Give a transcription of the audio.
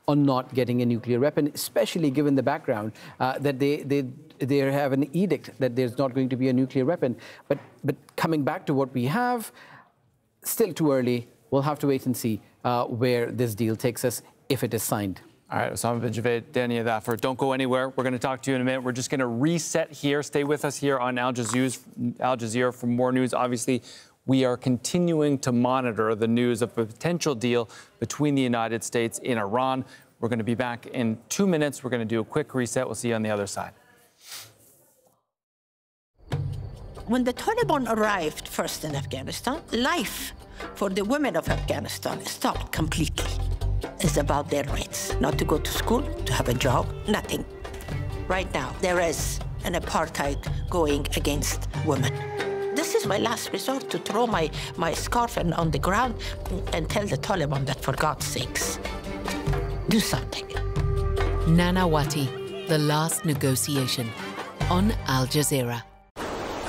on not getting a nuclear weapon, especially given the background that they have an edict that there's not going to be a nuclear weapon. But coming back to what we have, still too early. We'll have to wait and see where this deal takes us if it is signed. All right, Osama bin Javed, Dania Dhafar, don't go anywhere. We're going to talk to you in a minute. We're just going to reset here. Stay with us here on Al Jazeera for more news. Obviously, we are continuing to monitor the news of a potential deal between the United States and Iran. We're going to be back in 2 minutes. We're going to do a quick reset. We'll see you on the other side. When the Taliban arrived first in Afghanistan, life for the women of Afghanistan stopped completely. It's about their rights, not to go to school, to have a job, nothing. Right now, there is an apartheid going against women. This is my last resort, to throw my scarf on the ground and tell the Taliban that, for God's sakes, do something. Nanawati, The Last Negotiation, on Al Jazeera.